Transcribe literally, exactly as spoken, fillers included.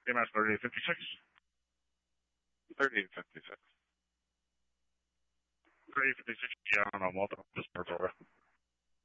AMAS thirty-eight fifty-six. thirty-eight fifty-six. thirty-eight fifty-six, yeah, I don't know, multiple just over.